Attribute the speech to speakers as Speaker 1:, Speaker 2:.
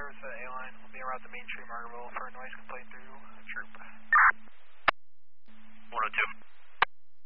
Speaker 1: service A-line. We'll be around the main street Margaretville for a noise complaint through Troop.